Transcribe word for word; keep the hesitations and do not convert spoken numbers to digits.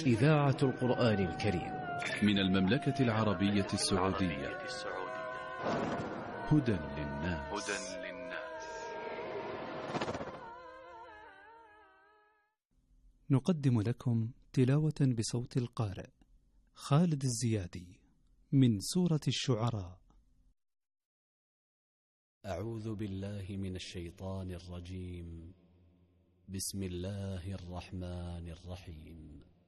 إذاعة القرآن الكريم من المملكة العربية السعودية. هدى للناس. نقدم لكم تلاوة بصوت القارئ خالد الزيادي من سورة الشعراء. أعوذ بالله من الشيطان الرجيم. بسم الله الرحمن الرحيم.